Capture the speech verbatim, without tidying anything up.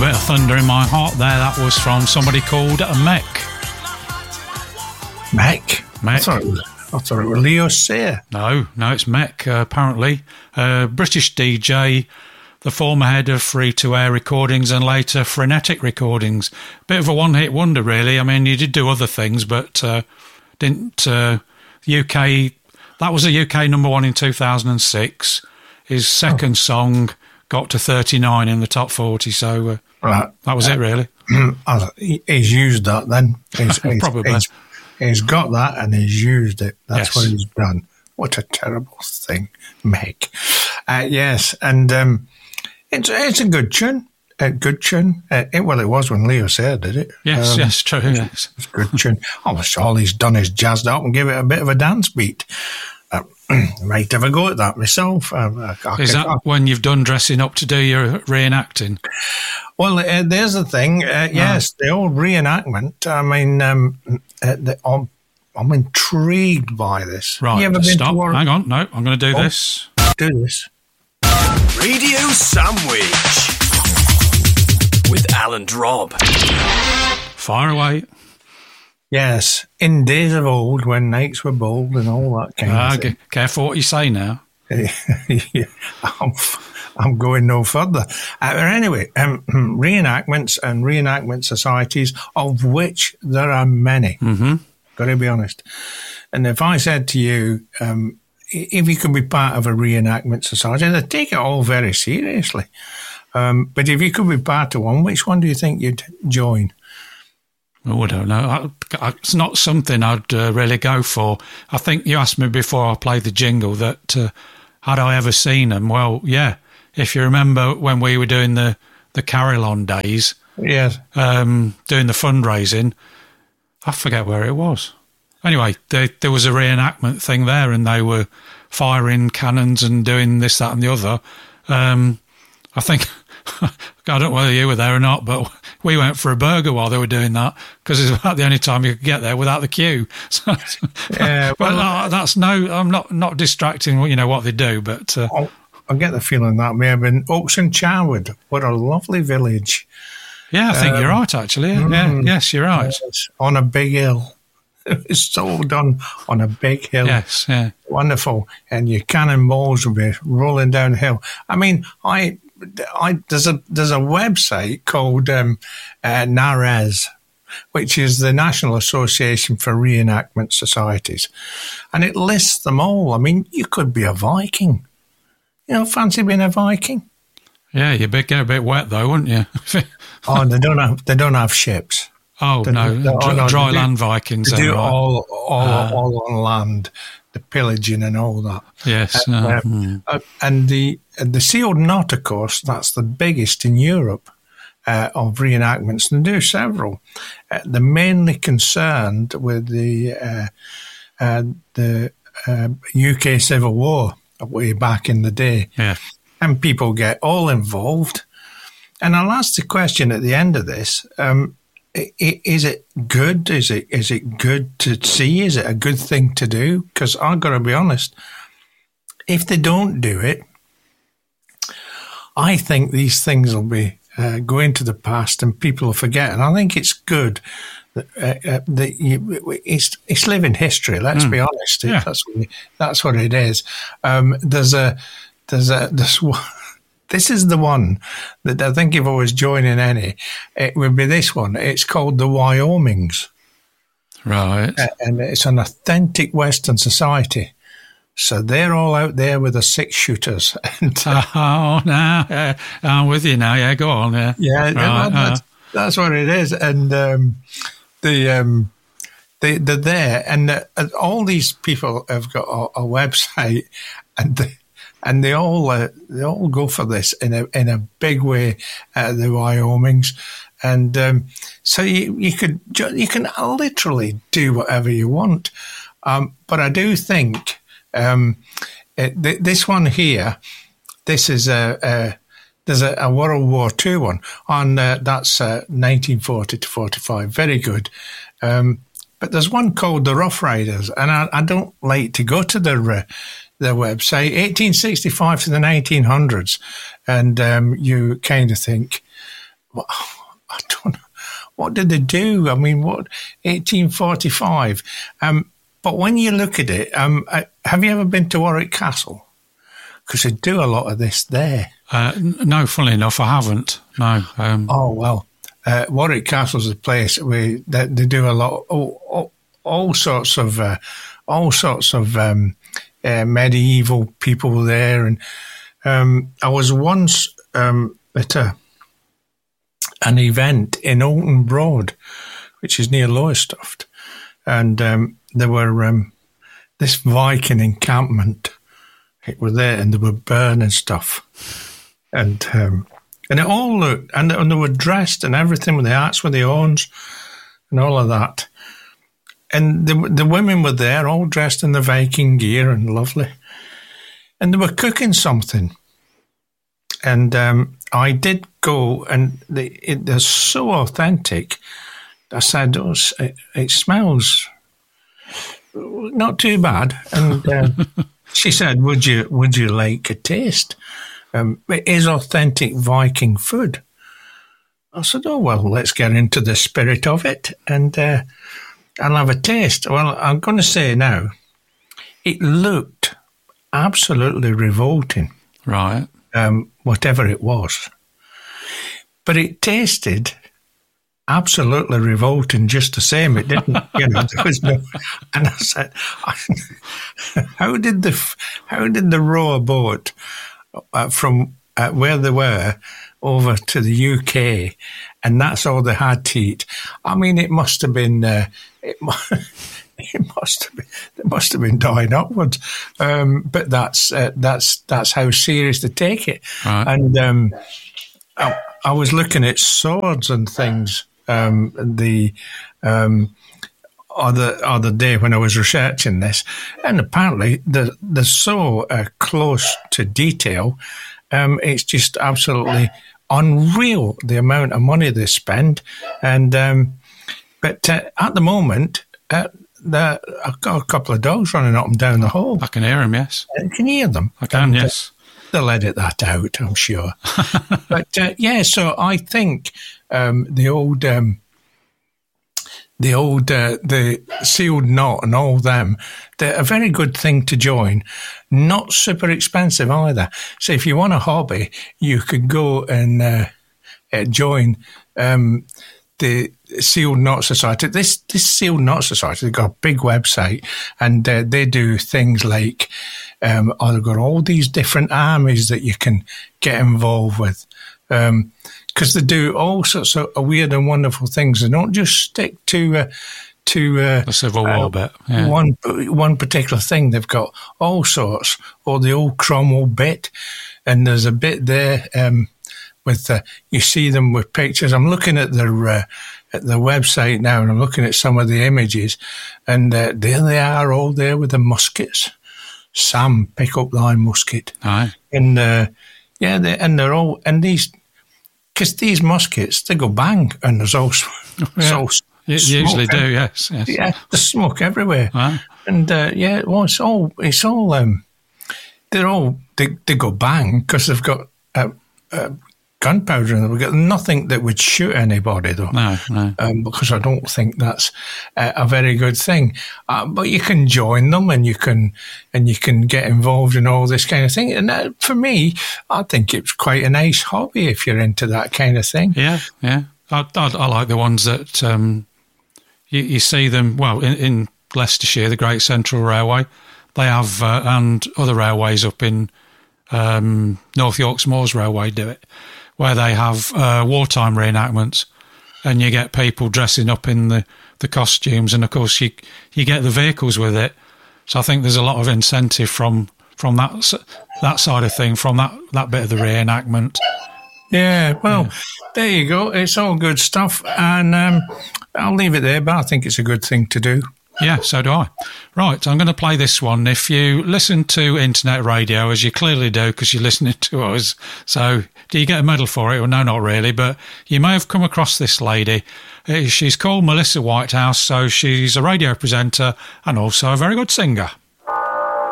Bit of thunder in my heart there. That was from somebody called Mech. Mech? Mech. I thought it was, I thought it was Leo Sayer. No, no, it's Mech, uh, apparently. Uh, British D J, the former head of free-to-air recordings and later Frenetic Recordings. Bit of a one-hit wonder, really. I mean, you did do other things, but uh, didn't... Uh, U K... That was a U K number one in two thousand six. His second oh. song got to thirty-nine in the top forty, so... Uh, Right. That was uh, it, really. He's used that then. He's, Probably. He's, he's got that and he's used it. That's yes. what he's done. What a terrible thing, Meg. Uh, yes, and um, it's it's a good tune. A good tune. Uh, it, well, it was when Leo Sayer did it. Yes, um, yes, true, yes. It's a good tune. Oh, all he's done is jazzed up and give it a bit of a dance beat. Uh, might have a go at that myself. Um, I, I Is can, that I, when you've done dressing up to do your reenacting? Well, uh, there's the thing. Uh, yes, the old reenactment. I mean, um, uh, the, I'm, I'm intrigued by this. Right, you ever been stop. To War- Hang on. No, I'm going to do oh, this. Do this. Radio Sandwich with Alan Drob. Fire away. Yes, in days of old when knights were bold and all that kind Ah, of thing. Careful what you say now. I'm, I'm going no further. Uh, anyway, um, reenactments and reenactment societies, of which there are many. Mm-hmm. Got to be honest. And if I said to you, um, if you could be part of a reenactment society, they take it all very seriously. Um, but if you could be part of one, which one do you think you'd join? Oh, I don't know. I, I, it's not something I'd uh, really go for. I think you asked me before I played the jingle that uh, had I ever seen them? Well, yeah. If you remember when we were doing the, the Carillon days, yes, um, doing the fundraising, I forget where it was. Anyway, they, there was a reenactment thing there and they were firing cannons and doing this, that and the other. Um, I think... I don't know whether you were there or not, but we went for a burger while they were doing that because it's about the only time you could get there without the queue. So, yeah, well, but uh, that's no, I'm not not distracting. You know what they do, but uh, oh, I get the feeling that may have been Oaks and Charwood. What a lovely village! Yeah, I think um, you're right. Actually, yeah, mm, yes, you're right. Yes, on a big hill. It's so done on a big hill. Yes, yeah, wonderful. And your cannonballs will be rolling down the hill. I mean, I. I, there's a there's a website called um, uh, NARES, which is the National Association for Reenactment Societies, and it lists them all. I mean, you could be a Viking. You know, fancy being a Viking? Yeah, you'd get a bit wet though, wouldn't you? Oh, they don't have they don't have ships. Oh they, no, they, dry, oh, no, dry they land do, Vikings. They do right? all all, uh, all on land. The pillaging and all that. Yes. Uh, uh, uh, mm. uh, and the the Sealed Knot, of course, that's the biggest in Europe uh, of reenactments, and do several. Uh, they're mainly concerned with the uh, uh, the uh, U K Civil War way back in the day. Yeah. And people get all involved. And I'll ask the question at the end of this, um, is it good? Is it is it good to see? Is it a good thing to do? Because I've got to be honest, if they don't do it, I think these things will be uh, go into the past and people will forget. And I think it's good that, uh, uh, that you, it's it's living history. Let's mm. be honest. Yeah. That's what, that's what it is. Um, there's a there's a there's one. This is the one that I think if I was joining any, it would be this one. It's called the Wyomings. Right. Uh, and it's an authentic Western society. So they're all out there with the six shooters. And, uh, oh, no. Uh, I'm with you now. Yeah, go on. Yeah, yeah right, well, that's, uh, that's what it is. And um, the, um, they, they're there. And uh, all these people have got a, a website and they, And they all uh, they all go for this in a in a big way, uh, the Wyomings, and um, so you you could you can literally do whatever you want, um, but I do think um, it, th- this one here, this is a, a there's a, a World War Two one on uh, that's uh, nineteen forty to forty-five, very good. Um, but there's one called the Rough Riders, and I, I don't like to go to the uh, their website, eighteen sixty-five to the nineteen hundreds, and um, you kind of think, what, I don't know. What did they do? I mean, what, eighteen forty-five? Um, but when you look at it, um, have you ever been to Warwick Castle? Because they do a lot of this there. Uh, no, funnily enough, I haven't. No. Um, oh, well, uh, Warwick Castle's a place where they, they do a lot, all, all, all sorts of, uh, all sorts of um, uh, medieval people there. And um, I was once um, at a, an event in Alton Broad, which is near Lowestoft, and um, there were um, this Viking encampment. It was there, and they were burning stuff, and um, and it all looked, and, and they were dressed and everything with the hats with the horns, and all of that, and the the women were there, all dressed in the Viking gear and lovely, and they were cooking something, and um, I did go, and they, it, they're so authentic. I said, oh, it, it smells not too bad, and. Uh, She said, "Would you would you like a taste? Um, it is authentic Viking food." I said, "Oh well, let's get into the spirit of it, and uh, I'll have a taste." Well, I'm going to say now, it looked absolutely revolting, right? Um, whatever it was, but it tasted absolutely revolting just the same. It didn't, you know, there was no, and I said, how did the, how did the row boat uh, from uh, where they were over to the U K, and that's all they had to eat? I mean, it must have been, uh, it, it must have been, they must have been dying upwards. Um, but that's, uh, that's, that's how serious they take it. Right. And, um, I, I was looking at swords and things, Um, the um, other other day when I was researching this, and apparently they're, they're so uh, close to detail. Um, it's just absolutely unreal the amount of money they spend. And um, but uh, at the moment, uh, I've got a couple of dogs running up and down the hall. I can hear them. Yes, uh, can you hear them? I can. And, yes. Uh, they'll edit that out, I'm sure. But uh, yeah, so I think um, the old, um, the old, uh, the sealed knot and all them, they're a very good thing to join. Not super expensive either. So if you want a hobby, you could go and uh, uh, join um, the Sealed Knot Society. This this Sealed Knot Society, they've got a big website, and uh, they do things like, um, oh, they've got all these different armies that you can get involved with, because um, they do all sorts of weird and wonderful things. They don't just stick to uh, to uh, the Civil War uh, bit. Yeah. One one particular thing. They've got all sorts, or the old Cromwell bit, and there's a bit there. Um, With uh, you see them with pictures. I'm looking at their uh, at their website now, and I'm looking at some of the images, and uh, there they are, all there with the muskets. Sam, pick up thy musket. Aye. And uh, yeah, they, and they're all and these because these muskets they go bang, and there's also yeah. so you usually do, yes, yes. Yeah, there's smoke everywhere, Aye. and uh, yeah, well, it's all it's all um, they're all they they go bang because they've got. Uh, uh, gunpowder in them. We've got nothing that would shoot anybody, though. No, no. Um, because I don't think that's a, a very good thing. Uh, but you can join them, and you can and you can get involved in all this kind of thing. And uh, for me, I think it's quite a nice hobby if you're into that kind of thing. Yeah, yeah. I, I, I like the ones that um, you, you see them. Well, in, in Leicestershire, the Great Central Railway, they have, uh, and other railways up in um, North Yorks Moors Railway do it, where they have uh, wartime reenactments, and you get people dressing up in the, the costumes, and of course you you get the vehicles with it. So I think there's a lot of incentive from from that that side of thing, from that, that bit of the reenactment. Yeah, well, yeah. There you go. It's all good stuff, and um, I'll leave it there, but I think it's a good thing to do. Yeah, so do I. Right, I'm going to play this one. If you listen to internet radio, as you clearly do because you're listening to us, so do you get a medal for it? Well, no, not really, but you may have come across this lady. She's called Melissa Whitehouse, so she's a radio presenter and also a very good singer.